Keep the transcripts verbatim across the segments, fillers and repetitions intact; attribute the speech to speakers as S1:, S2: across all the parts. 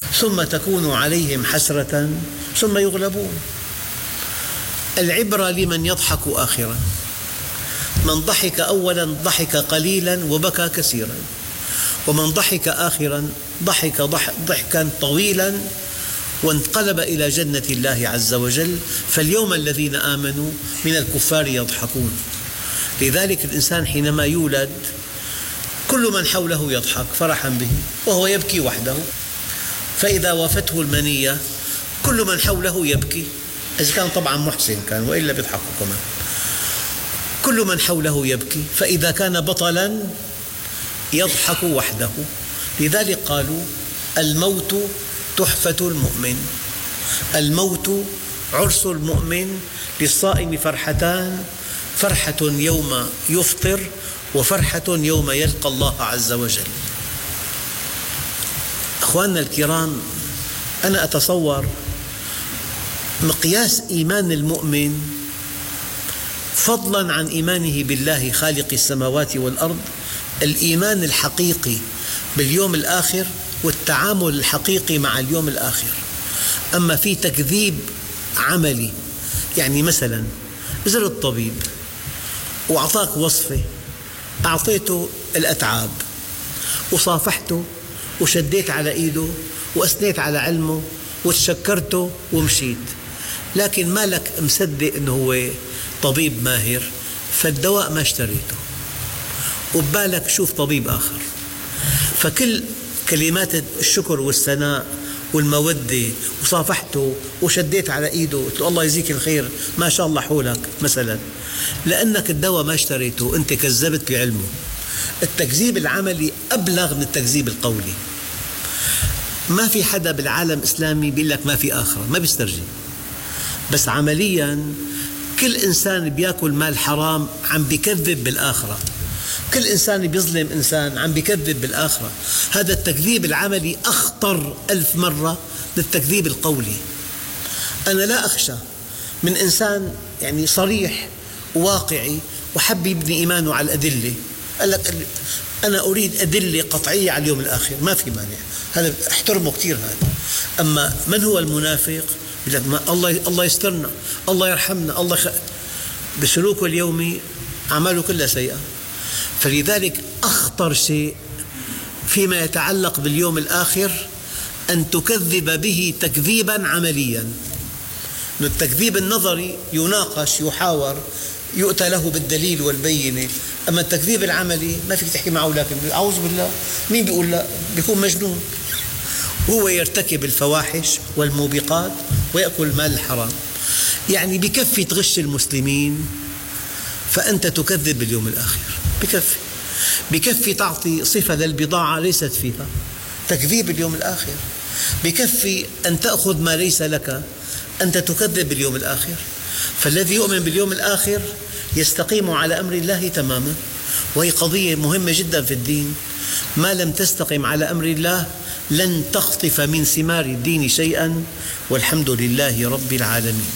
S1: ثم تكون عليهم حسرة ثم يغلبون. العبرة لمن يضحك آخرا، من ضحك أولا ضحك قليلا وبكى كثيرا، ومن ضحك آخرا ضحك ضحكا طويلا وانقلب إلى جنة الله عز وجل. فاليوم الذين آمنوا من الكفار يضحكون. لذلك الإنسان حينما يولد كل من حوله يضحك فرحا به وهو يبكي وحده، فإذا وافته المنية كل من حوله يبكي، إذا كان طبعا محسن كان، وإلا بيضحكوا كمان. كل من حوله يبكي، فإذا كان بطلا يضحك وحده. لذلك قالوا الموت تحفة المؤمن، الموت عرس المؤمن. للصائم فرحتان، فرحة يوم يفطر وفرحة يوم يلقى الله عز وجل. أخواننا الكرام، أنا أتصور مقياس إيمان المؤمن فضلا عن إيمانه بالله خالق السماوات والأرض الإيمان الحقيقي باليوم الآخر والتعامل الحقيقي مع اليوم الآخر. أما في تكذيب عملي، يعني مثلا زر الطبيب وأعطاك وصفة، أعطيته الأتعاب وصافحته وشديت على إيده وأثنيت على علمه وتشكرته ومشيت، لكن ما لك مصدق أنه هو طبيب ماهر، فالدواء ما اشتريته وببالك شوف طبيب آخر. فكل كلمات الشكر والثناء والمودة وصافحته وشديت على إيده قلت له الله يجزيك الخير ما شاء الله حولك مثلا، لأنك الدواء ما اشتريته، أنت كذبت بعلمه. التكذيب العملي أبلغ من التكذيب القولي. ما في حدا بالعالم الإسلامي بيقول لك ما في آخرة، ما بيسترجي، بس عمليا كل إنسان بيأكل مال حرام عم بيكذب بالآخرة، كل إنسان بيظلم إنسان عم بيكذب بالآخرة. هذا التكذيب العملي أخطر ألف مرة من التكذيب القولي. أنا لا أخشى من إنسان يعني صريح وواقعي وحب يبني إيمانه على الأدلة، قال لك أنا أريد أدلة قطعية على اليوم الآخر، ما في مانع، هذا احترمه كثير هذا. أما من هو المنافق؟ يقول لك الله الله يسترنا، الله يرحمنا، الله يخ... بسلوكه اليومي أعماله كلها سيئة. فلذلك أخطر شيء فيما يتعلق باليوم الآخر أن تكذب به تكذيبا عمليا. التكذيب النظري يناقش يحاور يؤتى له بالدليل والبينة، أما التكذيب العملي ما فيك تحكي معه، لكن أعوذ بالله مين بيقول لا؟ بيكون مجنون. هو يرتكب الفواحش والموبقات ويأكل مال الحرام، يعني بكفي تغش المسلمين فأنت تكذب باليوم الآخر، بكفي بكفي تعطي صفة للبضاعة ليست فيها، تكذيب باليوم الآخر. بكفي أن تأخذ ما ليس لك، أنت تكذب باليوم الآخر. فالذي يؤمن باليوم الآخر يستقيم على أمر الله تماما، وهي قضية مهمة جدا في الدين. ما لم تستقم على أمر الله لن تخطف من ثمار الدين شيئا، والحمد لله رب العالمين.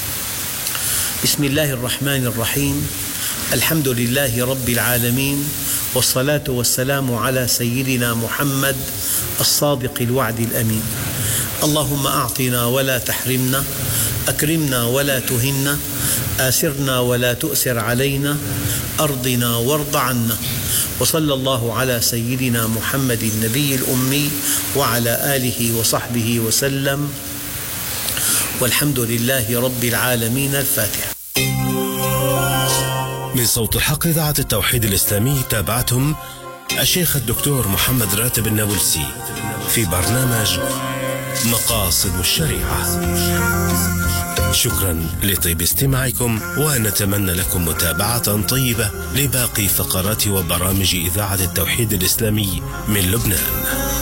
S1: بسم الله الرحمن الرحيم، الحمد لله رب العالمين، والصلاة والسلام على سيدنا محمد الصادق الوعد الأمين. اللهم أعطنا ولا تحرمنا، أكرمنا ولا تهنا، آسرنا ولا تؤسر علينا، أرضنا وارض عنا. وصلى الله على سيدنا محمد النبي الأمي وعلى آله وصحبه وسلم، والحمد لله رب العالمين. الفاتحة.
S2: من صوت الحق إذاعة التوحيد الإسلامي تابعتم الشيخ الدكتور محمد راتب النابلسي في برنامج مقاصد الشريعة. شكرا لطيب استماعكم، ونتمنى لكم متابعة طيبة لباقي فقرات وبرامج إذاعة التوحيد الإسلامي من لبنان.